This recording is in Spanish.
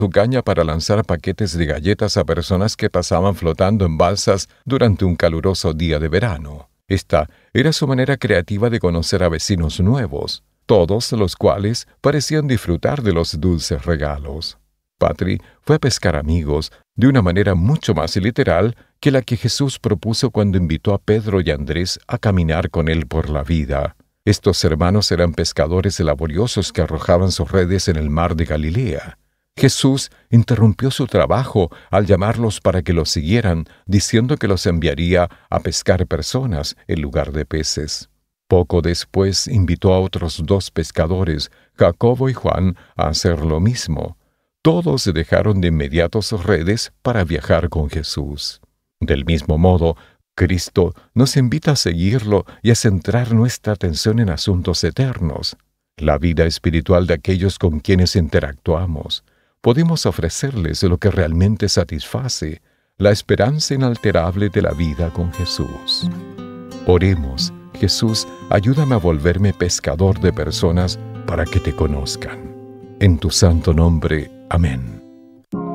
su caña para lanzar paquetes de galletas a personas que pasaban flotando en balsas durante un caluroso día de verano. Esta era su manera creativa de conocer a vecinos nuevos, todos los cuales parecían disfrutar de los dulces regalos. Patri fue a pescar amigos de una manera mucho más literal que la que Jesús propuso cuando invitó a Pedro y Andrés a caminar con él por la vida. Estos hermanos eran pescadores laboriosos que arrojaban sus redes en el mar de Galilea. Jesús interrumpió su trabajo al llamarlos para que los siguieran, diciendo que los enviaría a pescar personas en lugar de peces. Poco después invitó a otros 2 pescadores, Jacobo y Juan, a hacer lo mismo. Todos dejaron de inmediato sus redes para viajar con Jesús. Del mismo modo, Cristo nos invita a seguirlo y a centrar nuestra atención en asuntos eternos. La vida espiritual de aquellos con quienes interactuamos. Podemos ofrecerles lo que realmente satisface, la esperanza inalterable de la vida con Jesús. Oremos. Jesús, ayúdame a volverme pescador de personas para que te conozcan. En tu santo nombre. Amén.